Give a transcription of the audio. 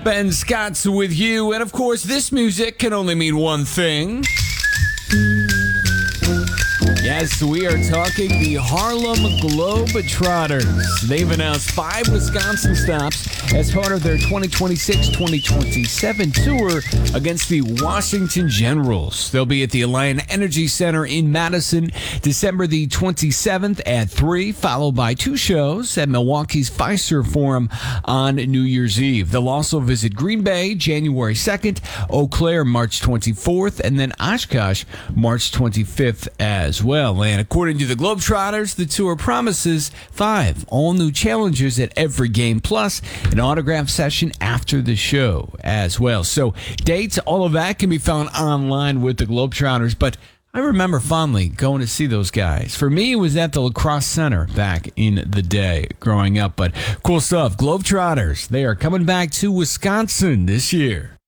Ben Scott's with you, and of course, this music can only mean one thing. Yes, we are talking the Harlem Globetrotters. They've announced 5 Wisconsin stops as part of their 2026-2027 tour against the Washington Generals. They'll be at the Alliant Energy Center in Madison, December the 27th at 3, followed by 2 shows at Milwaukee's Fiserv Forum on New Year's Eve. They'll also visit Green Bay January 2nd, Eau Claire March 24th, and then Oshkosh March 25th as well. And according to the Globetrotters, the tour promises 5 all-new challenges at every game, plus an autograph session after the show as well. So dates, all of that can be found online with the Globetrotters, but I remember fondly going to see those guys. For me, it was at the Lacrosse Center back in the day growing up, but cool stuff. Globetrotters, they are coming back to Wisconsin this year.